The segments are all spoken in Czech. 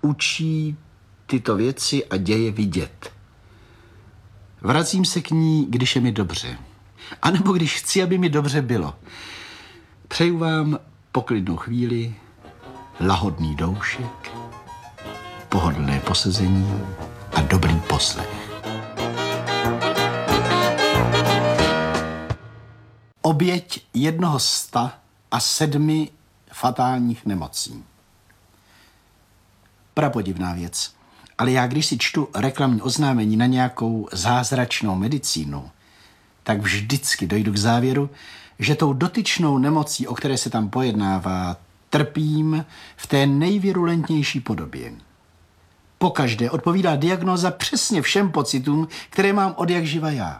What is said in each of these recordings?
učí tyto věci a děje vidět. Vracím se k ní, když je mi dobře. A nebo když chci, aby mi dobře bylo. Přeju vám poklidnou chvíli, lahodný doušek, pohodlné posezení a dobrý poslech. Oběť 107 fatálních nemocí. Prapodivná věc. Ale já, když si čtu reklamní oznámení na nějakou zázračnou medicínu, tak vždycky dojdu k závěru, že tou dotyčnou nemocí, o které se tam pojednává, trpím v té nejvirulentnější podobě. Pokaždé odpovídá diagnóza přesně všem pocitům, které mám od jak živa já.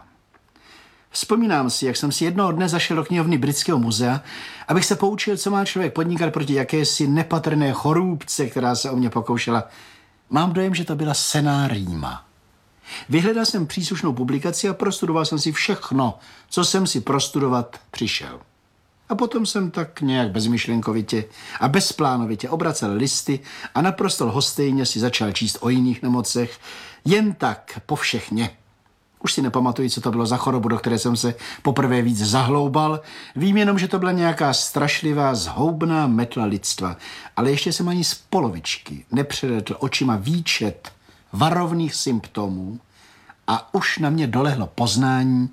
Vzpomínám si, jak jsem si jednoho dne zašel do knihovny Britského muzea, abych se poučil, co má člověk podnikat proti jakési nepatrné chorůbce, která se o mě pokoušela. Mám dojem, že to byla senná rýma. Vyhledal jsem příslušnou publikaci a prostudoval jsem si všechno, co jsem si prostudovat přišel. A potom jsem tak nějak bezmyšlenkovitě a bezplánovitě obracel listy a naprosto lhostejně si začal číst o jiných nemocech, jen tak povšechně. Už si nepamatuji, co to bylo za chorobu, do které jsem se poprvé víc zahloubal. Vím jenom, že to byla nějaká strašlivá, zhoubná metla lidstva. Ale ještě jsem ani z polovičky nepřeletl očima výčet varovných symptomů a už na mě dolehlo poznání,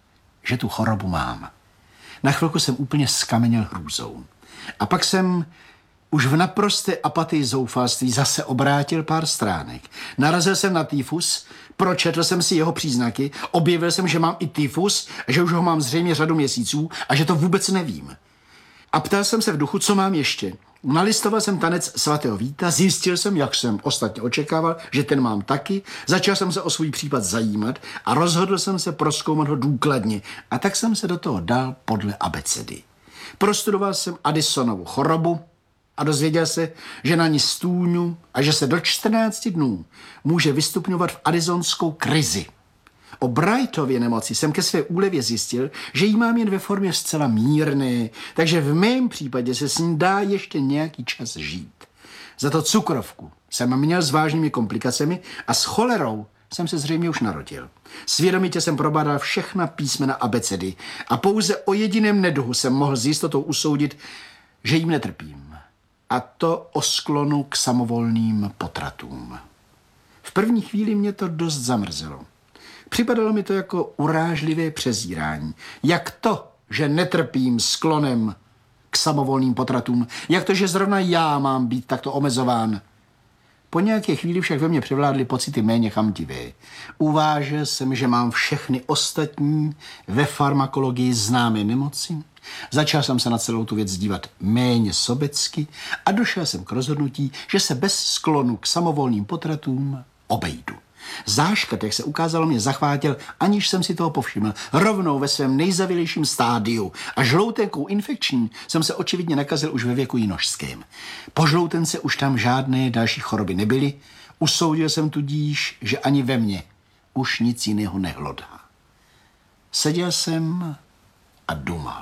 že tu chorobu mám. Na chvilku jsem úplně skameněl hrůzou. A pak jsem už v naprosté apatii zoufalství zase obrátil pár stránek. Narazil jsem na tyfus, pročetl jsem si jeho příznaky, objevil jsem, že mám i tyfus, že už ho mám zřejmě řadu měsíců a že to vůbec nevím. A ptal jsem se v duchu, co mám ještě. Nalistoval jsem tanec svatého Víta, zjistil jsem, jak jsem ostatně očekával, že ten mám taky, začal jsem se o svůj případ zajímat a rozhodl jsem se prozkoumat ho důkladně. A tak jsem se do toho dal podle abecedy. Prostudoval jsem Addisonovu chorobu a dozvěděl se, že na ní stůňu a že se do 14 dnů může vystupňovat v addisonskou krizi. O Brightově nemoci jsem ke své úlevě zjistil, že ji mám jen ve formě zcela mírné, takže v mém případě se s ní dá ještě nějaký čas žít. Za to cukrovku jsem měl s vážnými komplikacemi a s cholerou jsem se zřejmě už narodil. Svědomitě jsem probádal všechna písmena abecedy a pouze o jediném neduhu jsem mohl s jistotou usoudit, že jim netrpím. A to o sklonu k samovolným potratům. V první chvíli mě to dost zamrzelo. Připadalo mi to jako urážlivé přezírání. Jak to, že netrpím sklonem k samovolným potratům? Jak to, že zrovna já mám být takto omezován? Po nějaké chvíli však ve mně převládly pocity méně chamtivé. Uvážil jsem, že mám všechny ostatní ve farmakologii známé nemoci. Začal jsem se na celou tu věc dívat méně sobecky a došel jsem k rozhodnutí, že se bez sklonu k samovolným potratům obejdu. Záškrt, jak se ukázalo, mě zachvátil, aniž jsem si toho povšiml, rovnou ve svém nejzavělejším stádiu a žloutenkou infekční jsem se očividně nakazil už ve věku jinožském. Po žloutence už tam žádné další choroby nebyly, usoudil jsem tudíž, že ani ve mně už nic jiného nehlodá. Seděl jsem a dumal.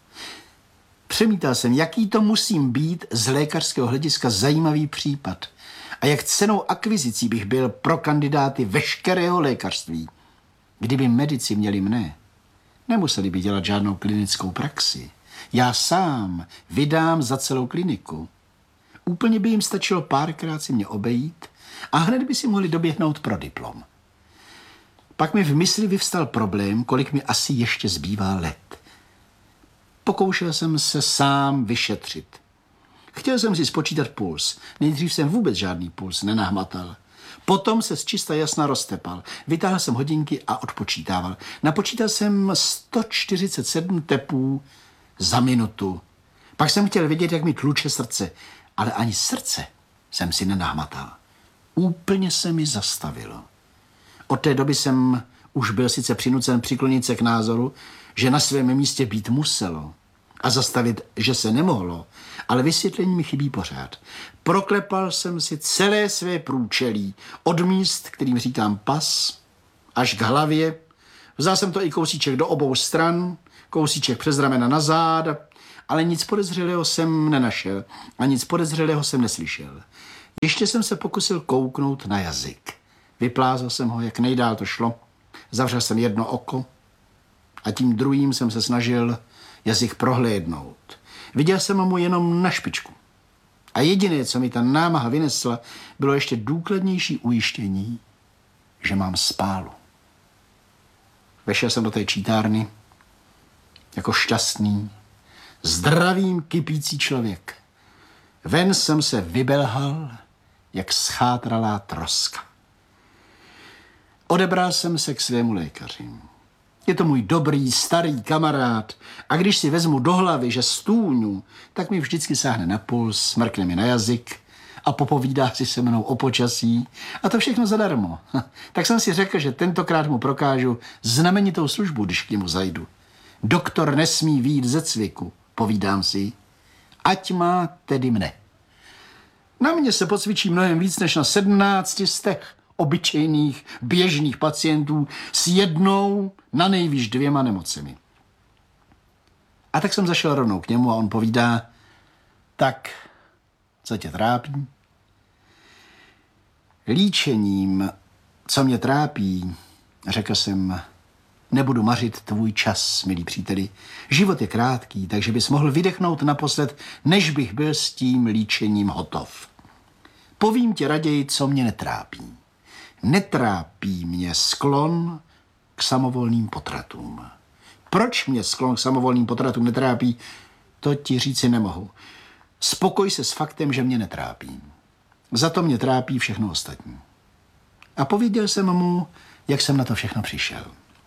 Přemítal jsem, jaký to musím být z lékařského hlediska zajímavý případ a jak cennou akvizicí bych byl pro kandidáty veškerého lékařství. Kdyby medici měli mne, nemuseli by dělat žádnou klinickou praxi. Já sám vydám za celou kliniku. Úplně by jim stačilo párkrát si mě obejít a hned by si mohli doběhnout pro diplom. Pak mi v mysli vyvstal problém, kolik mi asi ještě zbývá let. Pokoušel jsem se sám vyšetřit. Chtěl jsem si spočítat puls. Nejdřív jsem vůbec žádný puls nenahmatal. Potom se z čista jasna roztepal. Vytáhl jsem hodinky a odpočítával. Napočítal jsem 147 tepů za minutu. Pak jsem chtěl vědět, jak mi tluče srdce, ale ani srdce jsem si nenahmatal. Úplně se mi zastavilo. Od té doby jsem už byl sice přinucen přiklonit se k názoru, že na svém místě být muselo a zastavit, že se nemohlo, ale vysvětlení mi chybí pořád. Proklepal jsem si celé své průčelí, od míst, kterým říkám pas, až k hlavě. Vzal jsem to i kousíček do obou stran, kousíček přes ramena na záda, ale nic podezřelého jsem nenašel a nic podezřelého jsem neslyšel. Ještě jsem se pokusil kouknout na jazyk. Vyplázal jsem ho, jak nejdál to šlo. Zavřel jsem jedno oko a tím druhým jsem se snažil jazyk prohlédnout. Viděl jsem mu jenom na špičku. A jediné, co mi ta námaha vynesla, bylo ještě důkladnější ujištění, že mám spálu. Vešel jsem do té čítárny jako šťastný, zdravým kypící člověk. Ven jsem se vybelhal, jak schátralá troska. Odebral jsem se k svému lékaři. Je to můj dobrý, starý kamarád a když si vezmu do hlavy, že stůňu, tak mi vždycky sáhne na puls, smrkne mi na jazyk a popovídá si se mnou o počasí a to všechno zadarmo. Tak jsem si řekl, že tentokrát mu prokážu znamenitou službu, když k němu zajdu. Doktor nesmí vyjít ze cviku, povídám si, ať má tedy mne. Na mě se pocvičí mnohem víc než na 17 obyčejných, běžných pacientů s jednou, na nejvýš 2 nemocemi. A tak jsem zašel rovnou k němu a on povídá, tak, co tě trápí? Líčením, co mě trápí, řekl jsem, nebudu mařit tvůj čas, milý příteli. Život je krátký, takže bys mohl vydechnout naposled, než bych byl s tím líčením hotov. Povím ti raději, co mě netrápí. Netrápí mě sklon k samovolným potratům. Proč mě sklon k samovolným potratům netrápí, to ti říci nemohu. Spokoj se s faktem, že mě netrápí. Za to mě trápí všechno ostatní. A pověděl jsem mu, jak jsem na to všechno přišel.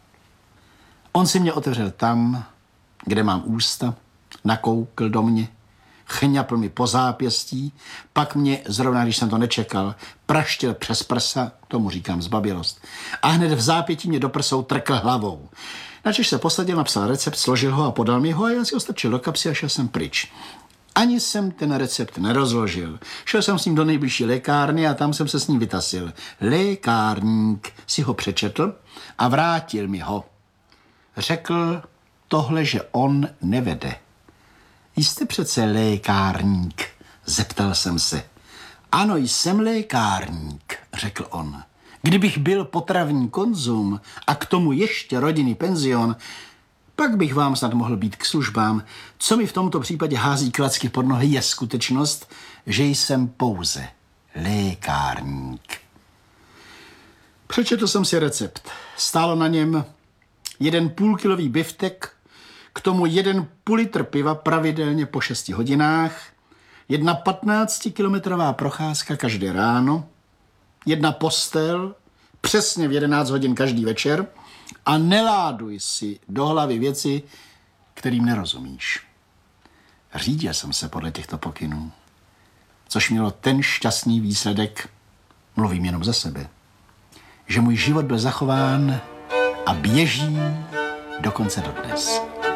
On si mě otevřel tam, kde mám ústa, nakoukl do mě, chňapl mi po zápěstí, pak mě, zrovna když jsem to nečekal, praštil přes prsa, tomu říkám zbabělost, a hned v zápětí mě do prsou trkl hlavou. Načež se posadil, napsal recept, složil ho a podal mi ho a já si ho strčil do kapsy a šel jsem pryč. Ani jsem ten recept nerozložil. Šel jsem s ním do nejbližší lékárny a tam jsem se s ním vytasil. Lékárník si ho přečetl a vrátil mi ho. Řekl tohle, že on nevede. Jste přece lékárník, zeptal jsem se. Ano, jsem lékárník, řekl on. Kdybych byl potravní konzum a k tomu ještě rodinný penzion, pak bych vám snad mohl být k službám. Co mi v tomto případě hází klacky pod nohy, je skutečnost, že jsem pouze lékárník. Přečetl jsem si recept. Stálo na něm 1 půlkilový biftek, k tomu 1 půl litr piva pravidelně po 6 hodinách, 1 15kilometrová procházka každé ráno, 1 postel, přesně v 11 hodin každý večer a neláduj si do hlavy věci, kterým nerozumíš. Řídil jsem se podle těchto pokynů, což mělo ten šťastný výsledek, mluvím jenom za sebe, že můj život byl zachován a běží dokonce dodnes.